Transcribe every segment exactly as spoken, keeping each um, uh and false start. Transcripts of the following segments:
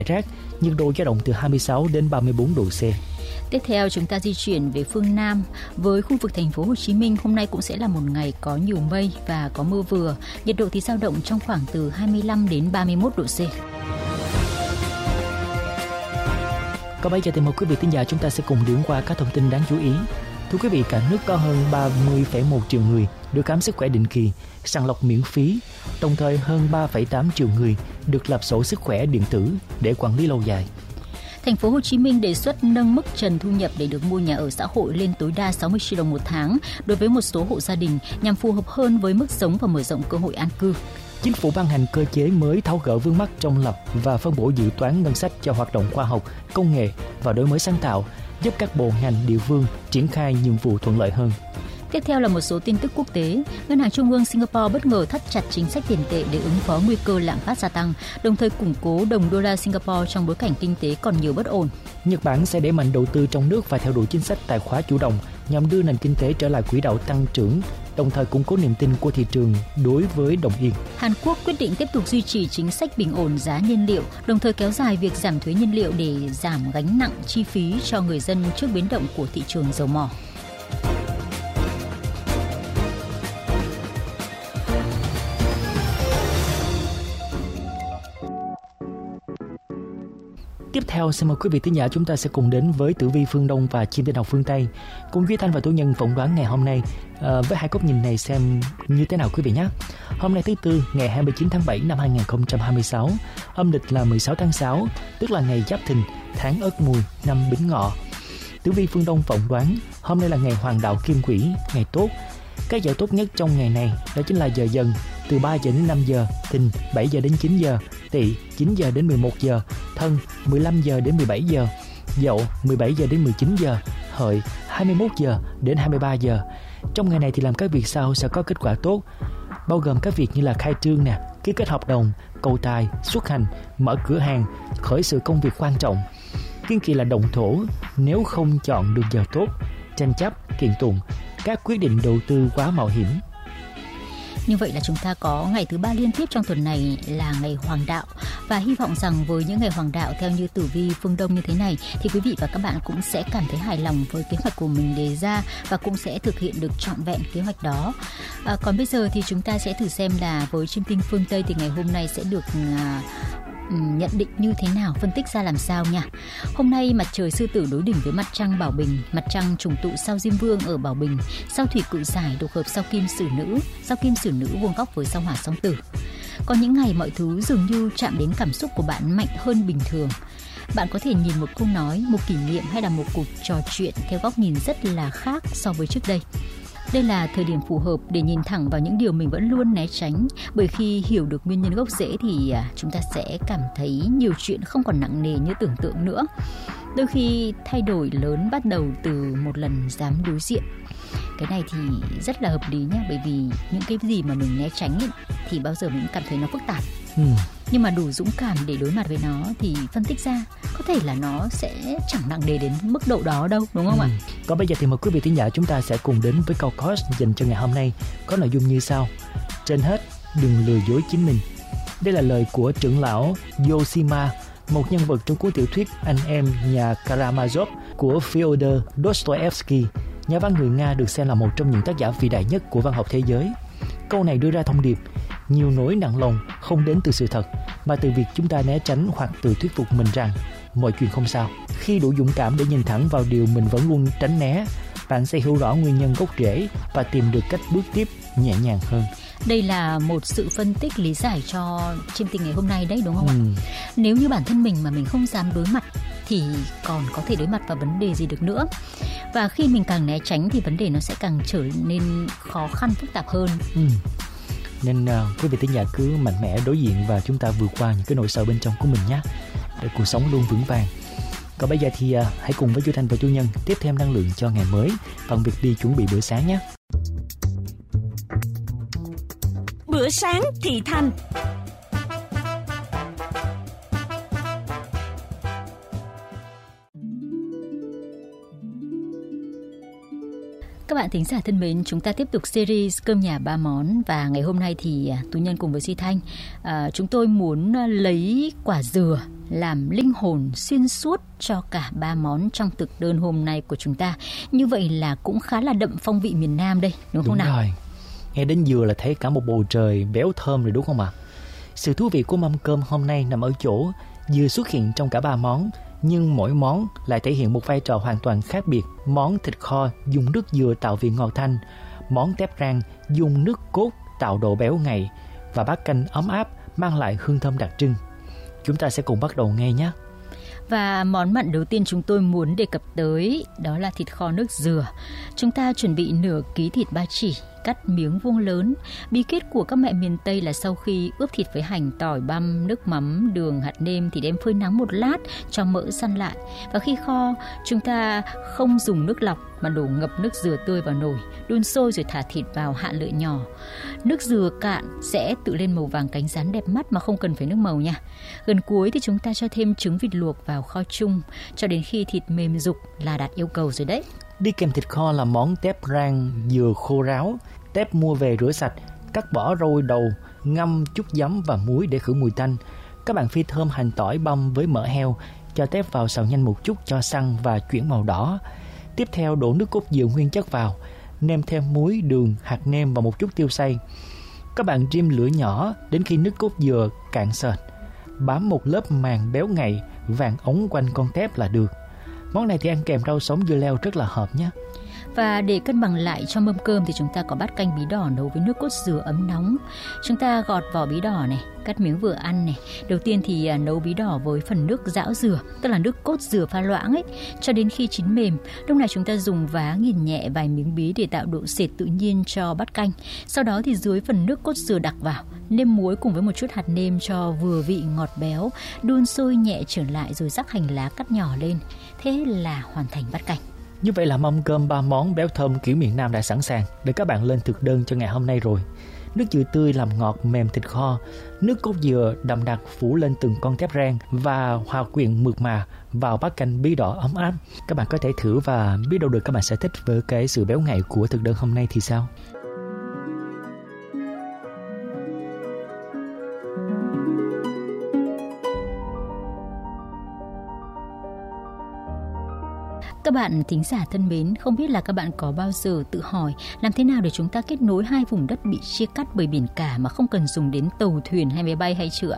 rác, nhiệt độ dao động từ hai mươi sáu đến ba mươi bốn độ C. Tiếp theo chúng ta di chuyển về phương Nam. Với khu vực thành phố Hồ Chí Minh, hôm nay cũng sẽ là một ngày có nhiều mây và có mưa vừa. Nhiệt độ thì dao động trong khoảng từ hai mươi lăm đến ba mươi mốt độ C. Còn bây giờ thì mời quý vị thính giả chúng ta sẽ cùng điểm qua các thông tin đáng chú ý. Thưa quý vị, cả nước có hơn ba mươi phẩy một triệu người được khám sức khỏe định kỳ, sàng lọc miễn phí, đồng thời hơn ba phẩy tám triệu người được lập sổ sức khỏe điện tử để quản lý lâu dài. Thành phố Hồ Chí Minh đề xuất nâng mức trần thu nhập để được mua nhà ở xã hội lên tối đa sáu mươi triệu đồng một tháng đối với một số hộ gia đình nhằm phù hợp hơn với mức sống và mở rộng cơ hội an cư. Chính phủ ban hành cơ chế mới tháo gỡ vướng mắc trong lập và phân bổ dự toán ngân sách cho hoạt động khoa học, công nghệ và đổi mới sáng tạo, giúp các bộ ngành địa phương triển khai nhiệm vụ thuận lợi hơn. Tiếp theo là một số tin tức quốc tế. Ngân hàng Trung ương Singapore bất ngờ thắt chặt chính sách tiền tệ để ứng phó nguy cơ lạm phát gia tăng, đồng thời củng cố đồng đô la Singapore trong bối cảnh kinh tế còn nhiều bất ổn. Nhật Bản sẽ đẩy mạnh đầu tư trong nước và theo đuổi chính sách tài khóa chủ động nhằm đưa nền kinh tế trở lại quỹ đạo tăng trưởng, đồng thời củng cố niềm tin của thị trường đối với đồng yên. Hàn Quốc quyết định tiếp tục duy trì chính sách bình ổn giá nhiên liệu, đồng thời kéo dài việc giảm thuế nhiên liệu để giảm gánh nặng chi phí cho người dân trước biến động của thị trường dầu mỏ. Tiếp theo, xin mời quý vị thính giả chúng ta sẽ cùng đến với tử vi phương Đông và chim tinh học phương Tây. Cùng Duy Thanh và Tú Nhân phỏng đoán ngày hôm nay à, với hai góc nhìn này xem như thế nào quý vị nhé. Hôm nay thứ Tư, ngày hai mươi chín tháng bảy năm hai nghìn không trăm hai mươi sáu, âm lịch là mười sáu tháng sáu, tức là ngày Giáp Thìn, tháng Ất Mùi, năm Bính Ngọ. Tử vi phương Đông phỏng đoán hôm nay là ngày Hoàng đạo Kim Quỹ, ngày tốt. Các giờ tốt nhất trong ngày này đó chính là giờ Dần từ ba giờ đến năm giờ, Thìn bảy giờ đến chín giờ, Tỵ chín giờ đến mười một giờ, Thân mười lăm giờ đến mười bảy giờ, Dậu mười bảy giờ đến mười chín giờ, Hợi hai mươi mốt giờ đến hai mươi ba giờ. Trong ngày này thì làm các việc sau sẽ có kết quả tốt, bao gồm các việc như là khai trương nè, ký kết hợp đồng, cầu tài, xuất hành, mở cửa hàng, khởi sự công việc quan trọng. Kiên kỵ là động thổ, nếu không chọn được giờ tốt, tranh chấp, kiện tụng, các quyết định đầu tư quá mạo hiểm. Như vậy là chúng ta có ngày thứ ba liên tiếp trong tuần này là ngày Hoàng đạo, và hy vọng rằng với những ngày Hoàng đạo theo như tử vi phương Đông như thế này thì quý vị và các bạn cũng sẽ cảm thấy hài lòng với kế hoạch của mình đề ra và cũng sẽ thực hiện được trọn vẹn kế hoạch đó. À, còn bây giờ thì chúng ta sẽ thử xem là với chim tinh phương Tây thì ngày hôm nay sẽ được à, nhận định như thế nào, phân tích ra làm sao nha. Hôm nay mặt trời Sư Tử đối đỉnh với mặt trăng Bảo Bình, mặt trăng trùng tụ sao Diêm Vương ở Bảo Bình, sao Thủy Cự Giải độc hợp sao Kim Sử Nữ, sao Kim Sử Nữ vuông góc với sao Hỏa Song Tử. Có những ngày mọi thứ dường như chạm đến cảm xúc của bạn mạnh hơn bình thường. Bạn có thể nhìn một câu nói, một kỷ niệm hay là một cuộc trò chuyện theo góc nhìn rất là khác so với trước đây. Đây là thời điểm phù hợp để nhìn thẳng vào những điều mình vẫn luôn né tránh, bởi khi hiểu được nguyên nhân gốc rễ thì chúng ta sẽ cảm thấy nhiều chuyện không còn nặng nề như tưởng tượng nữa. Đôi khi thay đổi lớn bắt đầu từ một lần dám đối diện. Cái này thì rất là hợp lý nhé, bởi vì những cái gì mà mình né tránh ấy, thì bao giờ mình cảm thấy nó phức tạp. Ừ. Nhưng mà đủ dũng cảm để đối mặt với nó thì phân tích ra có thể là nó sẽ chẳng nặng nề đến mức độ đó đâu, đúng không ừ. ạ? Còn bây giờ thì mời quý vị thính giả chúng ta sẽ cùng đến với câu coach dành cho ngày hôm nay, có nội dung như sau: trên hết đừng lừa dối chính mình. Đây là lời của trưởng lão Yoshima, một nhân vật trong cuốn tiểu thuyết Anh em nhà Karamazov của Fyodor Dostoevsky, nhà văn người Nga được xem là một trong những tác giả vĩ đại nhất của văn học thế giới. Câu này đưa ra thông điệp: nhiều nỗi nặng lòng không đến từ sự thật, mà từ việc chúng ta né tránh hoặc tự thuyết phục mình rằng mọi chuyện không sao. Khi đủ dũng cảm để nhìn thẳng vào điều mình vẫn luôn tránh né, bạn sẽ hiểu rõ nguyên nhân gốc rễ và tìm được cách bước tiếp nhẹ nhàng hơn. Đây là một sự phân tích lý giải cho chim tinh ngày hôm nay đấy, đúng không ừ. ạ? Nếu như bản thân mình mà mình không dám đối mặt thì còn có thể đối mặt vào vấn đề gì được nữa. Và khi mình càng né tránh thì vấn đề nó sẽ càng trở nên khó khăn, phức tạp hơn. Ừ. Nên uh, quý vị thính giả cứ mạnh mẽ đối diện và chúng ta vượt qua những cái nỗi sợ bên trong của mình nhé, để cuộc sống luôn vững vàng. Còn bây giờ thì uh, hãy cùng với Chu Thanh và Chu Nhân tiếp thêm năng lượng cho ngày mới bằng việc đi chuẩn bị bữa sáng nhé. Bữa sáng thị Thanh. Các bạn thính giả thân mến, chúng ta tiếp tục series cơm nhà ba món, và ngày hôm nay thì Tú Nhân cùng với Duy Thanh à, chúng tôi muốn lấy quả dừa làm linh hồn xuyên suốt cho cả ba món trong thực đơn hôm nay của chúng ta. Như vậy là cũng khá là đậm phong vị miền Nam đây, đúng không đúng nào? Rồi. Nghe đến dừa là thấy cả một bầu trời béo thơm rồi đúng không ạ? Sự thú vị của mâm cơm hôm nay nằm ở chỗ dừa xuất hiện trong cả ba món, nhưng mỗi món lại thể hiện một vai trò hoàn toàn khác biệt. Món thịt kho dùng nước dừa tạo vị ngọt thanh, món tép rang dùng nước cốt tạo độ béo ngậy, và bát canh ấm áp mang lại hương thơm đặc trưng. Chúng ta sẽ cùng bắt đầu nghe nhé. Và món mặn đầu tiên chúng tôi muốn đề cập tới đó là thịt kho nước dừa. Chúng ta chuẩn bị nửa ký thịt ba chỉ, cắt miếng vuông lớn. Bí quyết của các mẹ miền Tây là sau khi ướp thịt với hành, tỏi, băm, nước mắm, đường, hạt nêm thì đem phơi nắng một lát cho mỡ săn lại. Và khi kho, chúng ta không dùng nước lọc mà đổ ngập nước dừa tươi vào nồi, đun sôi rồi thả thịt vào hạn lửa nhỏ. Nước dừa cạn sẽ tự lên màu vàng cánh rán đẹp mắt mà không cần phải nước màu nha. Gần cuối thì chúng ta cho thêm trứng vịt luộc vào kho chung cho đến khi thịt mềm rục là đạt yêu cầu rồi đấy. Đi kèm thịt kho là món tép rang dừa khô ráo. Tép mua về rửa sạch, cắt bỏ râu đầu, ngâm chút giấm và muối để khử mùi tanh. Các bạn phi thơm hành tỏi băm với mỡ heo, cho tép vào xào nhanh một chút cho săn và chuyển màu đỏ. Tiếp theo đổ nước cốt dừa nguyên chất vào, nêm thêm muối, đường, hạt nêm và một chút tiêu xay. Các bạn rim lửa nhỏ đến khi nước cốt dừa cạn sệt, bám một lớp màng béo ngậy vàng ống quanh con tép là được. Món này thì ăn kèm rau sống dưa leo rất là hợp nhé. Và để cân bằng lại cho mâm cơm thì chúng ta có bát canh bí đỏ nấu với nước cốt dừa ấm nóng. Chúng ta gọt vỏ bí đỏ này, cắt miếng vừa ăn này. Đầu tiên thì nấu bí đỏ với phần nước rão dừa, tức là nước cốt dừa pha loãng ấy, cho đến khi chín mềm. Lúc này chúng ta dùng vá nghiền nhẹ vài miếng bí để tạo độ sệt tự nhiên cho bát canh. Sau đó thì dưới phần nước cốt dừa đặc vào, nêm muối cùng với một chút hạt nêm cho vừa vị ngọt béo, đun sôi nhẹ trở lại rồi rắc hành lá cắt nhỏ lên. Thế là hoàn thành bát canh. Như vậy là mâm cơm ba món béo thơm kiểu miền Nam đã sẵn sàng để các bạn lên thực đơn cho ngày hôm nay rồi. Nước dừa tươi làm ngọt mềm thịt kho, nước cốt dừa đậm đặc phủ lên từng con tép rang và hòa quyện mượt mà vào bát canh bí đỏ ấm áp. Các bạn có thể thử và biết đâu được các bạn sẽ thích với cái sự béo ngậy của thực đơn hôm nay thì sao? Các bạn thính giả thân mến, không biết là các bạn có bao giờ tự hỏi làm thế nào để chúng ta kết nối hai vùng đất bị chia cắt bởi biển cả mà không cần dùng đến tàu thuyền hay máy bay hay chưa?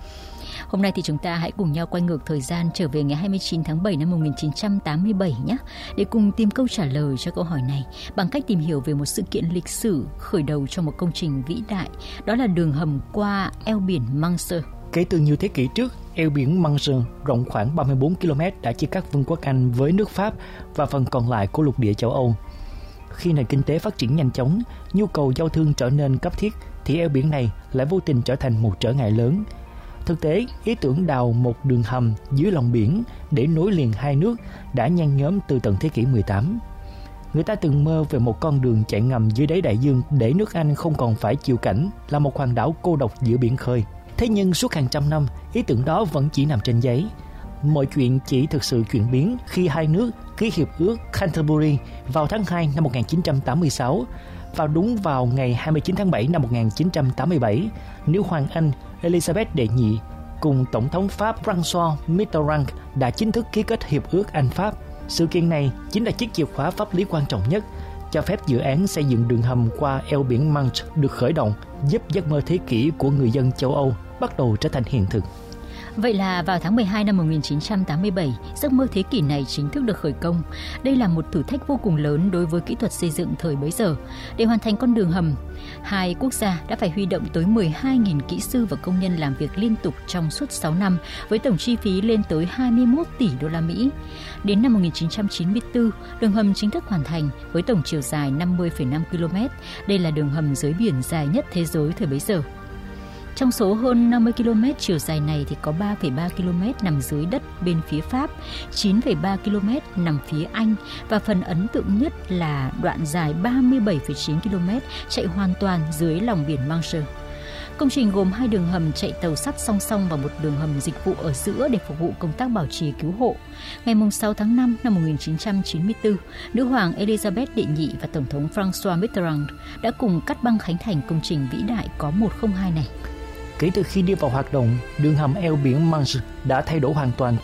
Hôm nay thì chúng ta hãy cùng nhau quay ngược thời gian trở về ngày hai mươi chín tháng bảy năm một nghìn chín trăm tám mươi bảy nhé, để cùng tìm câu trả lời cho câu hỏi này bằng cách tìm hiểu về một sự kiện lịch sử khởi đầu cho một công trình vĩ đại, đó là đường hầm qua eo biển Manche. Kể từ nhiều thế kỷ trước, eo biển Manche rộng khoảng ba mươi bốn ki lô mét đã chia cắt Vương quốc Anh với nước Pháp và phần còn lại của lục địa châu Âu. Khi nền kinh tế phát triển nhanh chóng, nhu cầu giao thương trở nên cấp thiết, thì eo biển này lại vô tình trở thành một trở ngại lớn. Thực tế, ý tưởng đào một đường hầm dưới lòng biển để nối liền hai nước đã nhen nhóm từ tận thế kỷ mười tám. Người ta từng mơ về một con đường chạy ngầm dưới đáy đại dương để nước Anh không còn phải chịu cảnh là một hòn đảo cô độc giữa biển khơi. Thế nhưng suốt hàng trăm năm, ý tưởng đó vẫn chỉ nằm trên giấy. Mọi chuyện chỉ thực sự chuyển biến khi hai nước ký hiệp ước Canterbury vào tháng hai năm một nghìn chín trăm tám mươi sáu. Vào đúng vào ngày hai mươi chín tháng bảy năm một nghìn chín trăm tám mươi bảy, nữ hoàng Anh Elizabeth đệ nhị cùng Tổng thống Pháp François Mitterrand đã chính thức ký kết hiệp ước Anh-Pháp. Sự kiện này chính là chiếc chìa khóa pháp lý quan trọng nhất, cho phép dự án xây dựng đường hầm qua eo biển Manche được khởi động, giúp giấc mơ thế kỷ của người dân châu Âu bắt đầu trở thành hiện thực. Vậy là vào tháng mười hai năm một nghìn chín trăm tám mươi bảy, giấc mơ thế kỷ này chính thức được khởi công. Đây là một thử thách vô cùng lớn đối với kỹ thuật xây dựng thời bấy giờ. Để hoàn thành con đường hầm, hai quốc gia đã phải huy động tới mười hai nghìn kỹ sư và công nhân làm việc liên tục trong suốt sáu năm, với tổng chi phí lên tới hai mươi mốt tỷ đô la Mỹ. Đến năm một nghìn chín trăm chín mươi tư, đường hầm chính thức hoàn thành với tổng chiều dài năm mươi phẩy năm ki lô mét. Đây là đường hầm dưới biển dài nhất thế giới thời bấy giờ. Trong số hơn năm mươi ki lô mét chiều dài này thì có ba phẩy ba ki lô mét nằm dưới đất bên phía Pháp, chín phẩy ba ki lô mét nằm phía Anh và phần ấn tượng nhất là đoạn dài ba mươi bảy phẩy chín ki lô mét chạy hoàn toàn dưới lòng biển Manche. Công trình gồm hai đường hầm chạy tàu sắt song song và một đường hầm dịch vụ ở giữa để phục vụ công tác bảo trì cứu hộ. Ngày sáu tháng năm năm một nghìn chín trăm chín mươi tư, nữ hoàng Elizabeth đệ nhị và Tổng thống François Mitterrand đã cùng cắt băng khánh thành công trình vĩ đại có một không hai này. Kể từ khi đi vào hoạt động, đường hầm eo biển Manche đã thay đổi hoàn toàn